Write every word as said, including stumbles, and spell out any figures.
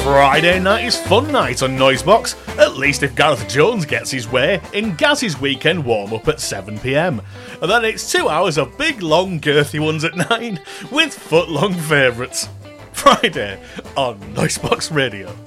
Friday night is fun night on Noisebox, at least if Gareth Jones gets his way, in Gaz's weekend warm-up at seven p m. And then it's two hours of big, long, girthy ones at nine, with foot-long favourites. Friday on Noisebox Radio.